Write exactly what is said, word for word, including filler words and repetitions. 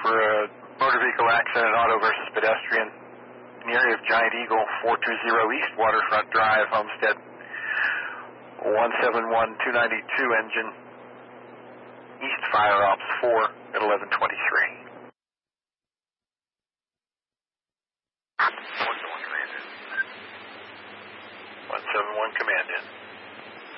for a motor vehicle accident, auto versus pedestrian, in the area of Giant Eagle, four two zero East Waterfront Drive, Homestead, one seven one two nine two engine, East Fire Ops four at eleven twenty-three. one seven one Command in.